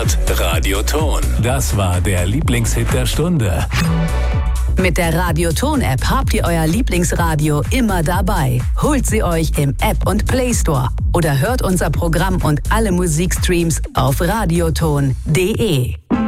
Hit-Newsletter Radioton. Das war der Lieblingshit der Stunde. Mit der Radioton-App habt ihr euer Lieblingsradio immer dabei. Holt sie euch im App- und Play Store oder hört unser Programm und alle Musikstreams auf radioton.de.